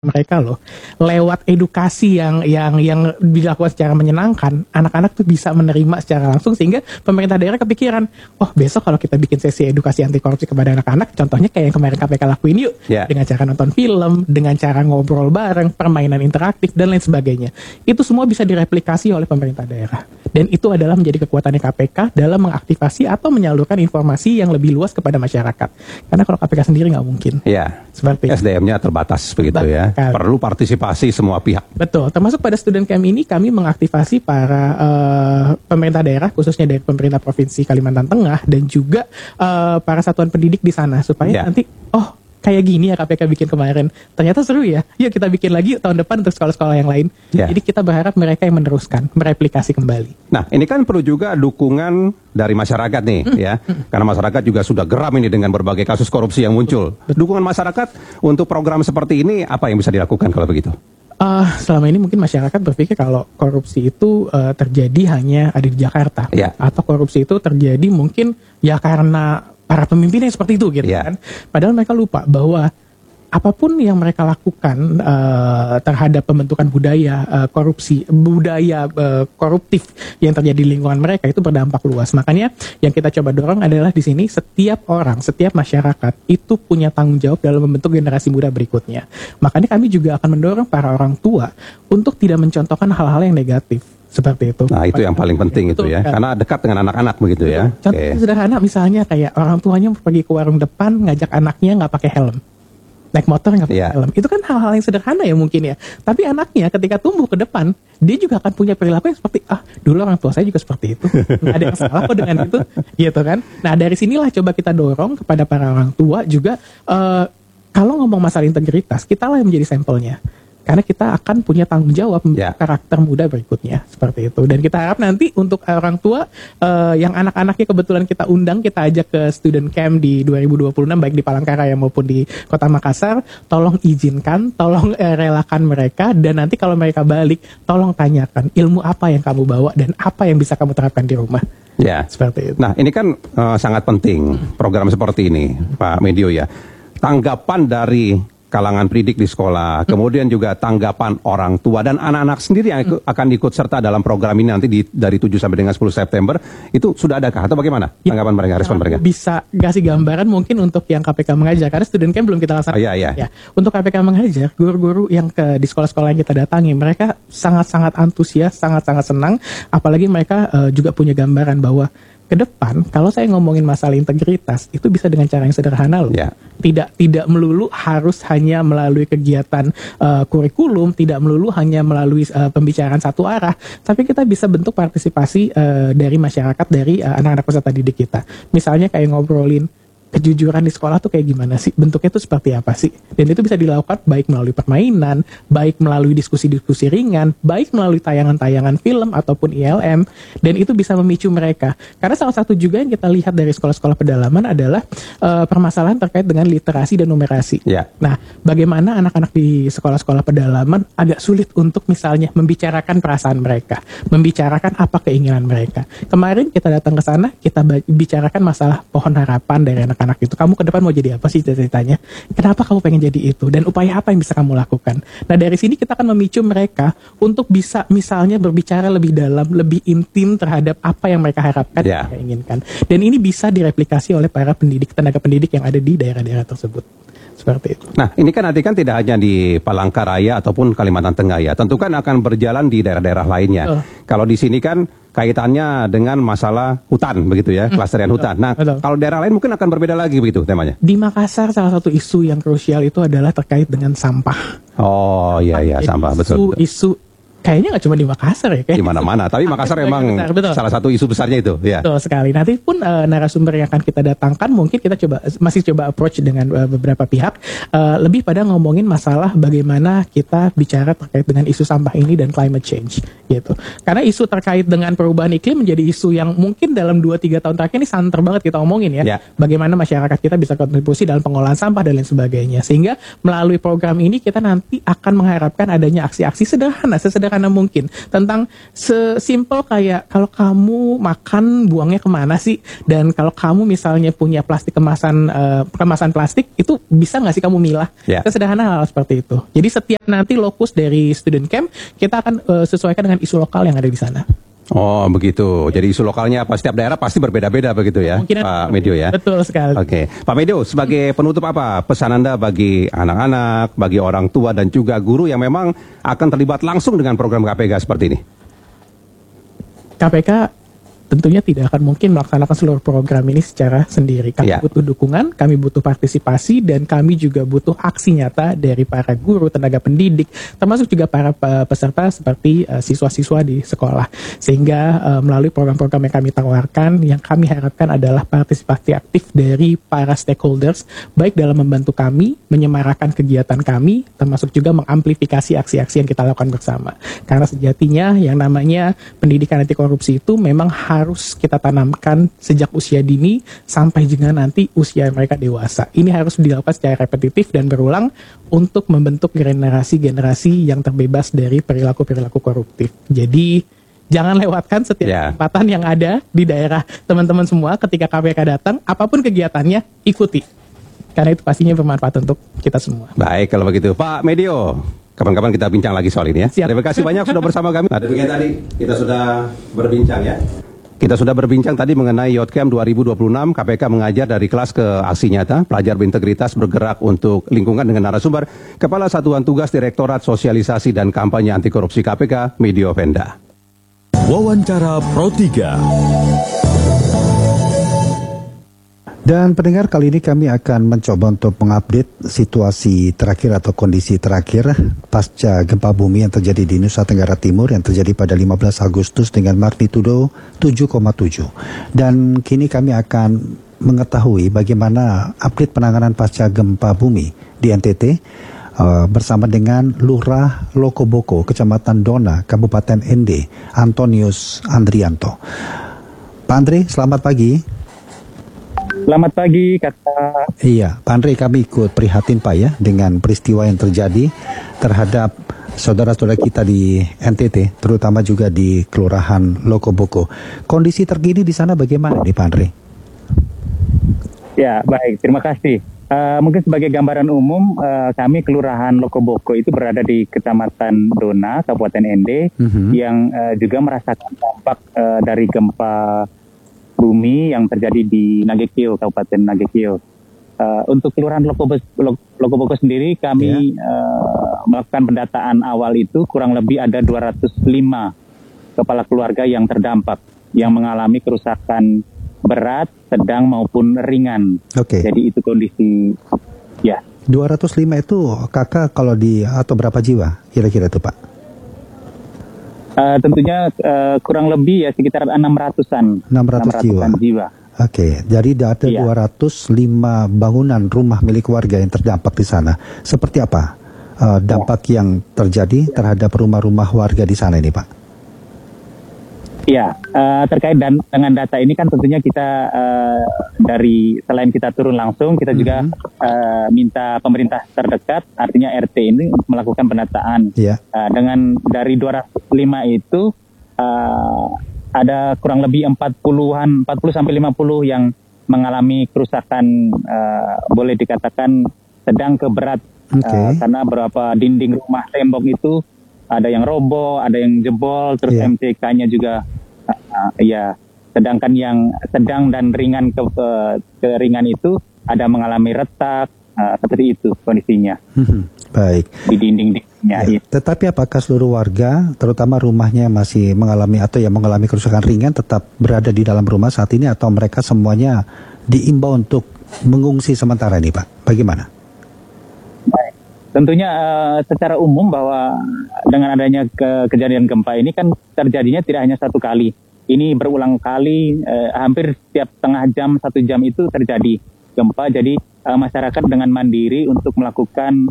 mereka loh, lewat edukasi yang dilakukan secara menyenangkan, anak-anak tuh bisa menerima secara langsung, sehingga pemerintah daerah kepikiran, oh besok kalau kita bikin sesi edukasi anti korupsi kepada anak-anak, contohnya kayak yang kemarin KPK lakuin yuk, dengan cara nonton film, dengan cara ngobrol bareng, permainan interaktif dan lain sebagainya. Itu semua bisa direplikasi oleh pemerintah daerah, dan itu adalah menjadi kekuatannya KPK dalam mengaktifasi atau menyalurkan informasi yang lebih luas kepada masyarakat. Karena kalau KPK sendiri nggak mungkin. Seperti SDM-nya terbatas begitu ya. Perlu partisipasi semua pihak. Betul, termasuk pada student camp ini kami mengaktifasi para pemerintah daerah, khususnya dari pemerintah provinsi Kalimantan Tengah dan juga para satuan pendidik di sana, supaya nanti kayak gini ya KPK bikin kemarin, ternyata seru ya, yuk kita bikin lagi tahun depan untuk sekolah-sekolah yang lain. Jadi kita berharap mereka yang meneruskan, mereplikasi kembali. Nah, ini kan perlu juga dukungan dari masyarakat nih ya, karena masyarakat juga sudah geram ini dengan berbagai kasus korupsi yang muncul. Dukungan masyarakat untuk program seperti ini apa yang bisa dilakukan kalau begitu? Selama ini mungkin masyarakat berpikir kalau korupsi itu terjadi hanya ada di Jakarta, atau korupsi itu terjadi mungkin ya karena para pemimpin yang seperti itu gitu kan. Padahal mereka lupa bahwa apapun yang mereka lakukan terhadap pembentukan budaya korupsi, budaya koruptif yang terjadi di lingkungan mereka itu berdampak luas. Makanya yang kita coba dorong adalah di sini setiap orang, setiap masyarakat itu punya tanggung jawab dalam membentuk generasi muda berikutnya. Makanya kami juga akan mendorong para orang tua untuk tidak mencontohkan hal-hal yang negatif. Seperti itu. Nah, itu yang paling penting itu ya, karena dekat dengan anak-anak begitu ya. Contoh sederhana misalnya kayak orang tuanya pergi ke warung depan ngajak anaknya nggak pakai helm, naik motor nggak pakai helm. Itu kan hal-hal yang sederhana ya mungkin ya. Tapi anaknya ketika tumbuh ke depan, dia juga akan punya perilaku yang seperti dulu orang tua saya juga seperti itu. Nggak ada yang salah kok dengan itu, gitu kan. Nah dari sinilah coba kita dorong kepada para orang tua juga. Kalau ngomong masalah integritas, kita lah yang menjadi sampelnya. Karena kita akan punya tanggung jawab karakter muda berikutnya, seperti itu. Dan kita harap nanti untuk orang tua yang anak-anaknya kebetulan kita undang, kita ajak ke student camp di 2026 baik di Palangkaraya maupun di Kota Makassar, tolong izinkan, tolong relakan mereka, dan nanti kalau mereka balik, tolong tanyakan ilmu apa yang kamu bawa dan apa yang bisa kamu terapkan di rumah. Seperti itu. Nah, ini kan sangat penting program seperti ini, Pak Medio ya. Tanggapan dari kalangan pendidik di sekolah, kemudian juga tanggapan orang tua dan anak-anak sendiri yang akan ikut serta dalam program ini nanti dari 7 sampai dengan 10 September, itu sudah adakah atau bagaimana tanggapan mereka, respon mereka? Bisa kasih gambaran mungkin untuk yang KPK mengajar, karena student camp belum kita laksanakan. Untuk KPK mengajar, guru-guru yang di sekolah-sekolah yang kita datangi, mereka sangat-sangat antusias, sangat-sangat senang, apalagi mereka juga punya gambaran bahwa ke depan, kalau saya ngomongin masalah integritas, itu bisa dengan cara yang sederhana loh. Tidak melulu harus hanya melalui kegiatan kurikulum, tidak melulu hanya melalui pembicaraan satu arah, tapi kita bisa bentuk partisipasi dari masyarakat, dari anak-anak peserta didik kita. Misalnya kayak ngobrolin kejujuran di sekolah tuh kayak gimana sih, bentuknya tuh seperti apa sih, dan itu bisa dilakukan baik melalui permainan, baik melalui diskusi-diskusi ringan, baik melalui tayangan-tayangan film ataupun ILM, dan itu bisa memicu mereka. Karena salah satu juga yang kita lihat dari sekolah-sekolah pedalaman adalah permasalahan terkait dengan literasi dan numerasi. Nah, bagaimana anak-anak di sekolah-sekolah pedalaman agak sulit untuk misalnya membicarakan perasaan mereka, membicarakan apa keinginan mereka. Kemarin kita datang ke sana, kita bicarakan masalah pohon harapan dari anak-anak itu. Kamu ke depan mau jadi apa sih ceritanya? Kenapa kamu pengen jadi itu? Dan upaya apa yang bisa kamu lakukan? Nah, dari sini kita akan memicu mereka untuk bisa misalnya berbicara lebih dalam, lebih intim terhadap apa yang mereka harapkan, yang mereka inginkan. Dan ini bisa direplikasi oleh para pendidik, tenaga pendidik yang ada di daerah-daerah tersebut. Seperti itu. Nah, ini kan nanti kan tidak hanya di Palangkaraya ataupun Kalimantan Tengah ya. Tentu kan akan berjalan di daerah-daerah lainnya. Kalau di sini kan kaitannya dengan masalah hutan begitu ya, kelestarian hutan. Nah, kalau daerah lain mungkin akan berbeda lagi begitu temanya. Di Makassar salah satu isu yang krusial itu adalah terkait dengan sampah. Oh iya, sampah betul. Isu kayaknya nggak cuma di Makassar ya, di mana-mana. Tapi Makassar memang salah satu isu besarnya itu. Betul sekali. Nanti pun narasumber yang akan kita datangkan mungkin kita masih coba approach dengan beberapa pihak, lebih pada ngomongin masalah bagaimana kita bicara terkait dengan isu sampah ini dan climate change gitu. Karena isu terkait dengan perubahan iklim menjadi isu yang mungkin dalam 2-3 tahun terakhir ini santer banget kita omongin ya. Bagaimana masyarakat kita bisa kontribusi dalam pengolahan sampah dan lain sebagainya. Sehingga melalui program ini kita nanti akan mengharapkan adanya aksi-aksi sederhana sesederhana mungkin tentang sesimpel kayak kalau kamu makan buangnya kemana sih, dan kalau kamu misalnya punya plastik kemasan plastik itu bisa nggak sih kamu milah. Sesederhana hal seperti itu. Jadi setiap nanti lokus dari student camp kita akan sesuaikan dengan isu lokal yang ada di sana. Oh begitu. Jadi isu lokalnya setiap daerah pasti berbeda-beda begitu ya, Pak Medio ya. Betul sekali. Oke, Pak Medio, sebagai penutup apa pesan Anda bagi anak-anak, bagi orang tua dan juga guru yang memang akan terlibat langsung dengan program KPK seperti ini? KPK tentunya tidak akan mungkin melaksanakan seluruh program ini secara sendiri. Kami butuh dukungan, kami butuh partisipasi, dan kami juga butuh aksi nyata dari para guru, tenaga pendidik, termasuk juga para peserta seperti siswa-siswa di sekolah. Sehingga melalui program-program yang kami tawarkan, yang kami harapkan adalah partisipasi aktif dari para stakeholders, baik dalam membantu kami, menyemarakan kegiatan kami, termasuk juga mengamplifikasi aksi-aksi yang kita lakukan bersama. Karena sejatinya yang namanya pendidikan anti korupsi itu memang harus kita tanamkan sejak usia dini sampai juga nanti usia mereka dewasa. Ini harus dilakukan secara repetitif dan berulang untuk membentuk generasi-generasi yang terbebas dari perilaku-perilaku koruptif. Jadi jangan lewatkan setiap kesempatan yang ada di daerah teman-teman semua. Ketika KPK datang, apapun kegiatannya, ikuti. Karena itu pastinya bermanfaat untuk kita semua. Baik, kalau begitu Pak Medio, kapan-kapan kita bincang lagi soal ini ya. Siap. Terima kasih banyak sudah bersama kami. Nah, demikian tadi kita sudah berbincang ya. Kita sudah berbincang tadi mengenai YOTCAMP 2026, KPK mengajar dari kelas ke aksi nyata, pelajar berintegritas bergerak untuk lingkungan dengan narasumber Kepala Satuan Tugas Direktorat Sosialisasi dan Kampanye Anti Korupsi KPK, Medio Venda. Wawancara Pro 3. Dan pendengar, kali ini kami akan mencoba untuk mengupdate situasi terakhir atau kondisi terakhir pasca gempa bumi yang terjadi di Nusa Tenggara Timur yang terjadi pada 15 Agustus dengan magnitudo 7,7. Dan kini kami akan mengetahui bagaimana update penanganan pasca gempa bumi di NTT bersama dengan Lurah Lokoboko, Kecamatan Dona, Kabupaten Ende, Antonius Andrianto. Pak Andre, selamat pagi. Selamat pagi, Kak. Iya, Pak Andre, kami ikut prihatin Pak ya dengan peristiwa yang terjadi terhadap saudara-saudara kita di NTT, terutama juga di Kelurahan Lokoboko. Kondisi terkini di sana bagaimana nih Pak Andre? Ya, baik. Terima kasih. Mungkin sebagai gambaran umum, kami Kelurahan Lokoboko itu berada di Kecamatan Dona, Kabupaten Ende, yang juga merasakan dampak dari gempa bumi yang terjadi di Nagekeo, Kabupaten Nagekeo. Untuk Kelurahan Lokoboko sendiri, kami melakukan pendataan awal itu kurang lebih ada 205 kepala keluarga yang terdampak, yang mengalami kerusakan berat, sedang maupun ringan. Jadi itu kondisi, ya. 205 itu kakak kalau atau berapa jiwa kira-kira itu Pak? Tentunya kurang lebih ya sekitar 600-an. 600 jiwa. Jadi ada 205 bangunan rumah milik warga yang terdampak di sana. Seperti apa dampak yang terjadi terhadap rumah-rumah warga di sana ini, Pak? Ya, terkait dengan data ini kan tentunya kita dari selain kita turun langsung, kita juga minta pemerintah terdekat, artinya RT ini untuk melakukan pendataan. Dengan dari 205 itu ada kurang lebih 40 sampai 50 yang mengalami kerusakan, boleh dikatakan sedang ke berat, karena beberapa dinding rumah tembok itu ada yang roboh, ada yang jebol, terus MCK-nya juga sedangkan yang sedang dan ringan ke ringan itu ada mengalami retak, seperti itu kondisinya. Baik. Di dinding-dindingnya. Tetapi apakah seluruh warga, terutama rumahnya masih mengalami atau yang mengalami kerusakan ringan, tetap berada di dalam rumah saat ini atau mereka semuanya diimbau untuk mengungsi sementara ini, Pak? Bagaimana? Baik. Tentunya secara umum bahwa dengan adanya kejadian gempa ini kan terjadinya tidak hanya satu kali. Ini berulang kali, hampir setiap setengah jam, 1 jam itu terjadi gempa. Jadi masyarakat dengan mandiri untuk melakukan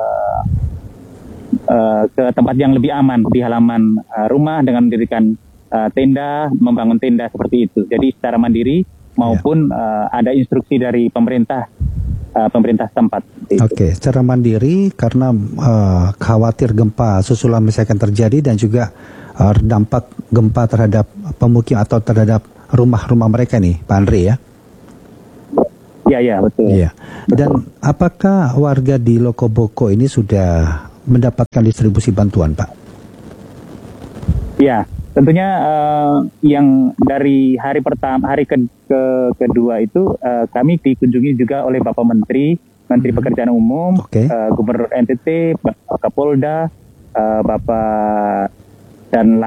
ke tempat yang lebih aman di halaman rumah dengan mendirikan tenda, membangun tenda seperti itu. Jadi secara mandiri maupun ada instruksi dari pemerintah pemerintah setempat. Oke, secara mandiri karena khawatir gempa susulan masih akan terjadi dan juga dampak gempa terhadap pemukiman atau terhadap rumah-rumah mereka nih, Pak Andre ya? Iya, betul. Iya. Dan apakah warga di Lokoboko ini sudah mendapatkan distribusi bantuan, Pak? Iya, tentunya yang dari hari pertama, hari kedua itu kami dikunjungi juga oleh Bapak Menteri Pekerjaan Umum, Gubernur NTT, Bapak Kapolda, Bapak dan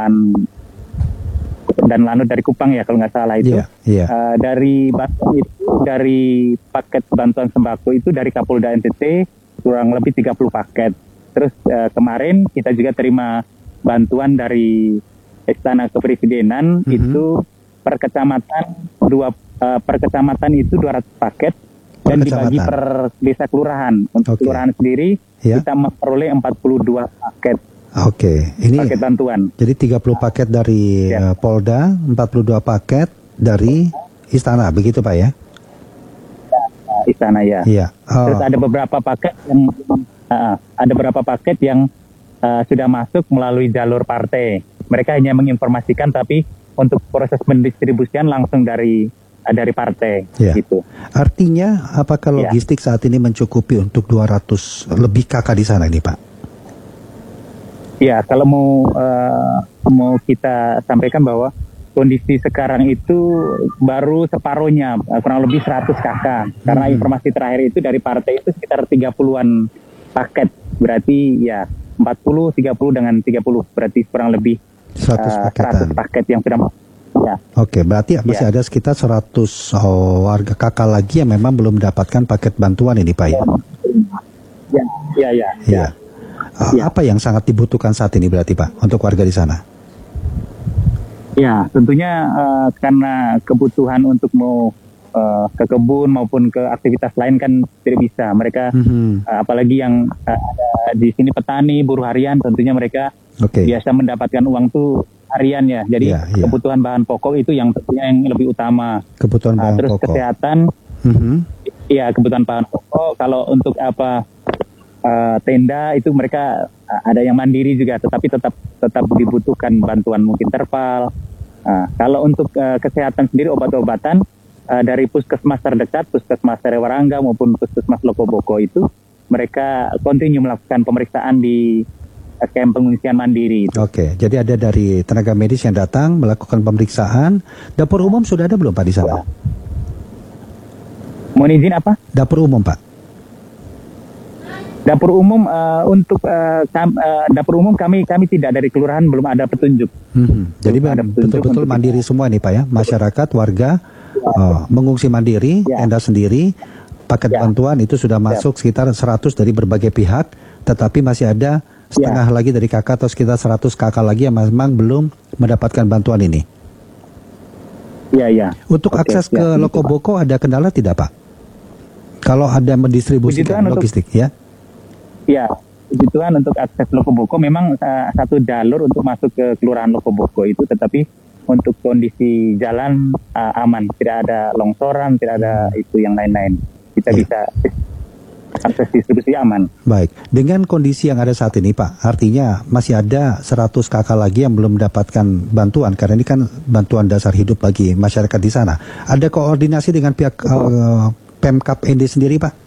Lanut dari Kupang ya kalau nggak salah itu. Dari bantuan itu, dari paket bantuan sembako itu dari Kapolda NTT kurang lebih 30 paket. Terus kemarin kita juga terima bantuan dari Istana Kepresidenan itu per kecamatan itu 200 paket dan dibagi per desa kelurahan. Untuk kelurahan sendiri kita memperoleh 42 paket. Ini paket bantuan. Jadi 30 paket dari Polda, 42 paket dari Istana, begitu Pak ya? Istana ya. Terus ada beberapa paket yang sudah masuk melalui jalur partai. Mereka hanya menginformasikan, tapi untuk proses pendistribusian langsung dari partai. Gitu. Artinya apakah logistik saat ini mencukupi untuk 200 lebih kakak di sana nih Pak? Ya, kalau mau kita sampaikan bahwa kondisi sekarang itu baru separuhnya, kurang lebih 100 kakak. Karena informasi terakhir itu dari partai itu sekitar 30-an paket. Berarti ya 40, 30 dengan 30. Berarti kurang lebih 100 paket yang sudah masuk. Berarti masih ada sekitar 100 warga kakak lagi yang memang belum mendapatkan paket bantuan ini Pak ya? Ya. Apa yang sangat dibutuhkan saat ini berarti Pak untuk warga di sana? Ya, tentunya karena kebutuhan untuk mau ke kebun maupun ke aktivitas lain kan tidak bisa. Mereka apalagi yang ada di sini petani, buruh harian, tentunya mereka biasa mendapatkan uang tuh harian ya. Jadi kebutuhan bahan pokok itu yang tentunya yang lebih utama. Kebutuhan bahan terus pokok. Kesehatan, kebutuhan bahan pokok. Kalau untuk tenda itu mereka ada yang mandiri juga, tetapi tetap dibutuhkan bantuan mungkin terpal. Kalau untuk kesehatan sendiri, obat-obatan dari puskesmas terdekat, puskesmas Serewarangga maupun puskesmas Lokoboko itu mereka kontinu melakukan pemeriksaan di camp pengungsian mandiri. Jadi ada dari tenaga medis yang datang melakukan pemeriksaan. Dapur umum sudah ada belum Pak di sana? Mohon izin apa? Dapur umum Pak. Dapur umum dapur umum kami tidak, dari kelurahan belum ada petunjuk. Jadi betul-betul mandiri semua nih Pak ya, masyarakat warga mengungsi mandiri, tenda sendiri, paket bantuan itu sudah masuk sekitar 100 dari berbagai pihak, tetapi masih ada setengah lagi dari kakak atau sekitar 100 kakak lagi yang memang belum mendapatkan bantuan ini. Untuk akses ke Lokoboko ada kendala tidak Pak? Kalau ada mendistribusikan logistik ya? Ya, puji Tuhan untuk akses Lokoboko memang satu jalur untuk masuk ke kelurahan Lokoboko itu, tetapi untuk kondisi jalan aman, tidak ada longsoran, tidak ada itu yang lain-lain. Kita bisa akses distribusi aman. Baik, dengan kondisi yang ada saat ini Pak, artinya masih ada 100 kakak lagi yang belum mendapatkan bantuan, karena ini kan bantuan dasar hidup bagi masyarakat di sana. Ada koordinasi dengan pihak Pemkap ND sendiri Pak?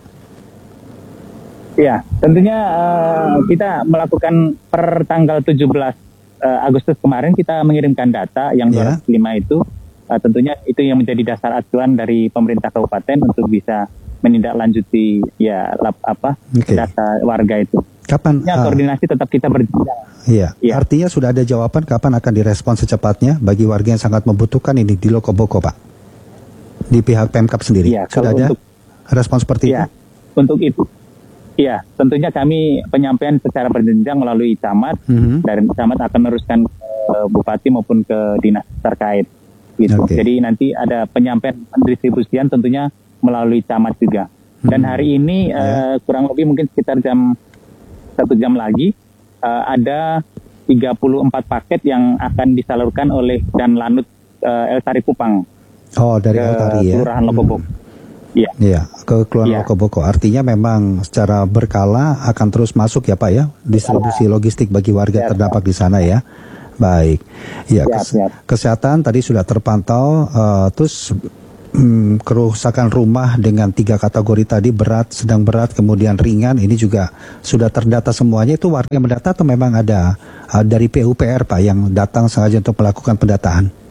Ya, tentunya kita melakukan per tanggal 17 Agustus kemarin kita mengirimkan data yang 205 itu, tentunya itu yang menjadi dasar acuan dari pemerintah kabupaten untuk bisa menindaklanjuti data warga itu. Kapan? Koordinasi tetap kita berjalan. Artinya sudah ada jawaban kapan akan direspon secepatnya bagi warga yang sangat membutuhkan ini di Lokoboko Pak? Di pihak Pemkap sendiri sudah ada respon seperti itu? Untuk itu. Iya, tentunya kami penyampaian secara berjenjang melalui camat, dari camat akan meneruskan ke bupati maupun ke dinas terkait. Gitu. Jadi nanti ada penyampaian pendistribusian tentunya melalui camat juga. Dan hari ini kurang lebih mungkin sekitar 1 jam lagi ada 34 paket yang akan disalurkan oleh Dan Lanut El Tari Kupang. Dari El Tari ya. Kelurahan Lokoboko. Ya, ke Kelurahan Loko-Boko. Artinya memang secara berkala akan terus masuk ya Pak ya, distribusi logistik bagi warga terdampak di sana ya. Baik, ya kesehatan tadi sudah terpantau, terus kerusakan rumah dengan 3 kategori tadi, berat, sedang berat, kemudian ringan, ini juga sudah terdata semuanya. Itu warga yang mendata atau memang ada dari PUPR Pak yang datang sengaja untuk melakukan pendataan?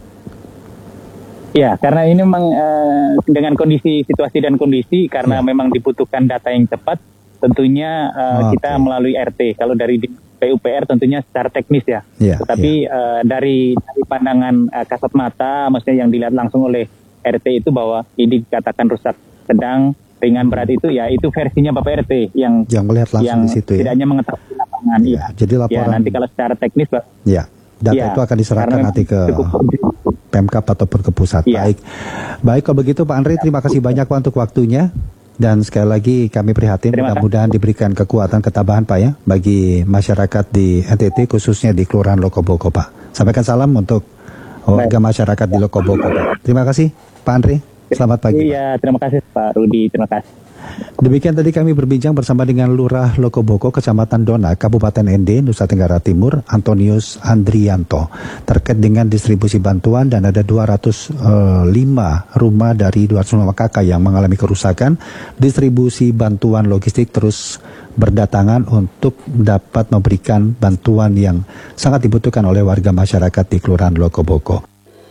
Ya, karena ini memang dengan situasi dan kondisi, karena memang dibutuhkan data yang cepat, tentunya kita melalui RT. Kalau dari PUPR tentunya secara teknis ya. Tetapi dari pandangan kasat mata, maksudnya yang dilihat langsung oleh RT itu bahwa ini dikatakan rusak sedang, ringan, berat itu ya itu versinya Bapak RT yang melihat langsung di situ ya. Tidak hanya mengetahui lapangan. Jadi laporan. Nanti kalau secara teknis Pak. Data itu akan diserahkan nanti ke Pemkab ataupun ke pusat. Baik kalau begitu Pak Andre, terima kasih banyak Pak untuk waktunya. Dan sekali lagi kami prihatin, mudah-mudahan diberikan kekuatan ketabahan Pak ya bagi masyarakat di NTT, khususnya di Kelurahan Loko-Boko Pak. Sampaikan salam untuk warga masyarakat di Loko-Boko Pak. Terima kasih Pak Andre, selamat pagi. Iya, terima kasih Pak Rudi, terima kasih. Demikian tadi kami berbincang bersama dengan Lurah Loko-Boko, Kecamatan Dona, Kabupaten ND, Nusa Tenggara Timur, Antonius Andrianto, terkait dengan distribusi bantuan, dan ada 205 rumah dari 205 KK yang mengalami kerusakan. Distribusi bantuan logistik terus berdatangan untuk dapat memberikan bantuan yang sangat dibutuhkan oleh warga masyarakat di Kelurahan Loko-Boko.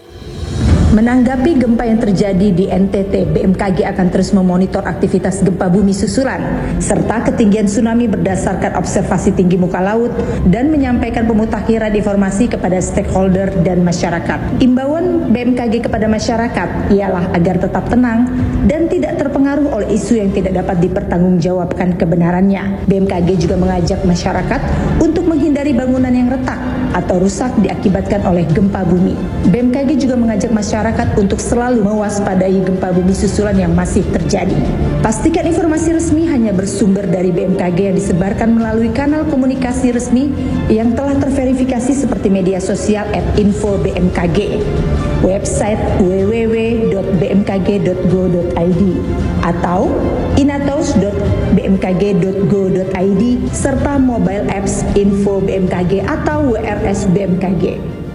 Menanggapi gempa yang terjadi di NTT, BMKG akan terus memonitor aktivitas gempa bumi susulan serta ketinggian tsunami berdasarkan observasi tinggi muka laut dan menyampaikan pemutakhiran informasi kepada stakeholder dan masyarakat. Imbauan BMKG kepada masyarakat ialah agar tetap tenang dan tidak terpengaruh oleh isu yang tidak dapat dipertanggungjawabkan kebenarannya. BMKG juga mengajak masyarakat untuk menghindari bangunan yang retak atau rusak diakibatkan oleh gempa bumi. BMKG juga mengajak masyarakat untuk selalu mewaspadai gempa bumi susulan yang masih terjadi. Pastikan informasi resmi hanya bersumber dari BMKG yang disebarkan melalui kanal komunikasi resmi yang telah terverifikasi seperti media sosial @info-bmkg, website www.bmkg.go.id atau inatos.bmkg.go.id serta mobile apps Info BMKG atau WRS BMKG.